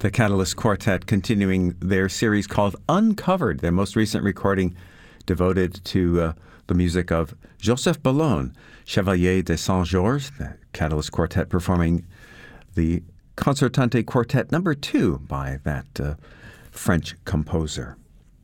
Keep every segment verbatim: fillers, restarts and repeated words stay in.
The Catalyst Quartet continuing their series called Uncovered, their most recent recording devoted to uh, the music of Joseph Bellone, Chevalier de Saint-Georges, the Catalyst Quartet performing the Concertante Quartet number two by that uh, French composer.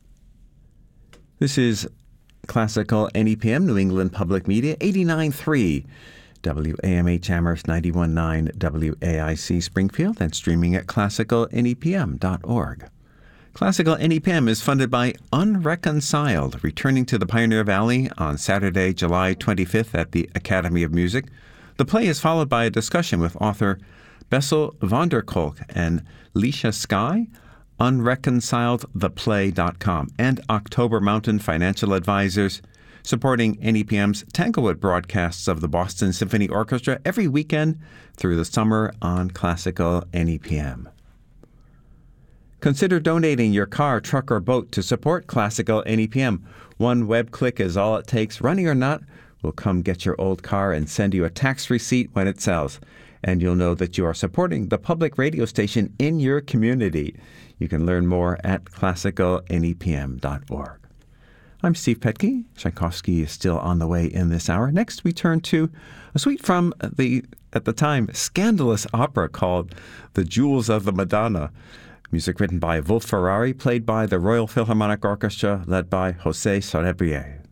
This is Classical N E P M, New England Public Media, eighty-nine point three W A M H Amherst, ninety-one point nine W A I C Springfield, and streaming at classical N E P M dot org. Classical N E P M is funded by Unreconciled, returning to the Pioneer Valley on Saturday, July twenty-fifth at the Academy of Music. The play is followed by a discussion with author Bessel van der Kolk and Leisha Sky, unreconciled the play dot com, and October Mountain Financial Advisors, supporting N E P M's Tanglewood broadcasts of the Boston Symphony Orchestra every weekend through the summer on Classical N E P M. Consider donating your car, truck, or boat to support Classical N E P M. One web click is all it takes. Running or not, we'll come get your old car and send you a tax receipt when it sells. And you'll know that you are supporting the public radio station in your community. You can learn more at classical N E P M dot org. I'm Steve Petke. Tchaikovsky is still on the way in this hour. Next, we turn to a suite from the, at the time, scandalous opera called The Jewels of the Madonna. Music written by Wolf Ferrari, played by the Royal Philharmonic Orchestra, led by José Sorebrier.